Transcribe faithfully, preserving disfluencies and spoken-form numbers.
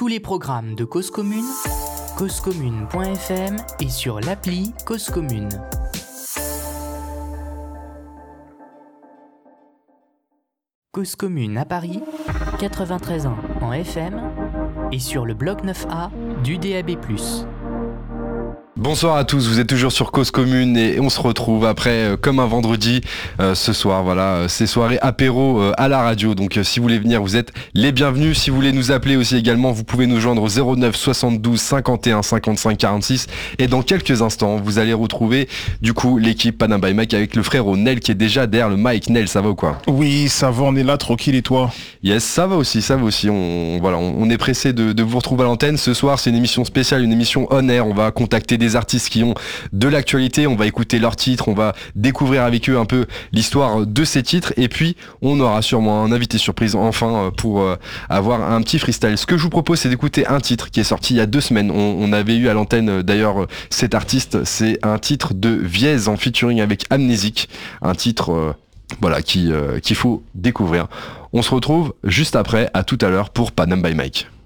tous les programmes de Cause Commune, cause commune point f m et sur l'appli Cause Commune. Cause Commune à Paris, quatre-vingt-treize ans en F M et sur le bloc neuf A du D A B plus. Bonsoir à tous, vous êtes toujours sur Cause Commune et on se retrouve après euh, comme un vendredi euh, ce soir, voilà, euh, ces soirées apéro euh, à la radio, donc euh, si vous voulez venir vous êtes les bienvenus, si vous voulez nous appeler aussi également vous pouvez nous joindre au zéro neuf soixante-douze cinquante et un cinquante-cinq quarante-six et dans quelques instants vous allez retrouver du coup l'équipe Panam by Mike avec le frérot Nel qui est déjà derrière le mic. Nel, ça va ou quoi? Oui, ça va, on est là tranquille et toi? Yes, ça va aussi, ça va aussi, on, voilà, on, on est pressé de, de vous retrouver à l'antenne. Ce soir c'est une émission spéciale, une émission on air, on va contacter des artistes qui ont de l'actualité, on va écouter leurs titres, on va découvrir avec eux un peu l'histoire de ces titres et puis on aura sûrement un invité surprise enfin pour avoir un petit freestyle. Ce que je vous propose c'est d'écouter un titre qui est sorti il y a deux semaines, on, on avait eu à l'antenne d'ailleurs cet artiste, c'est un titre de Viez en featuring avec Amnésique, un titre euh, voilà qui, euh, qu'il faut découvrir. On se retrouve juste après, à tout à l'heure pour Panam by Mike.